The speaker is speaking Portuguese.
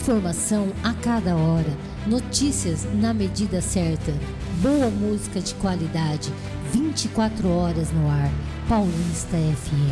Informação a cada hora, notícias na medida certa, boa música de qualidade, 24 horas no ar. Paulista FM.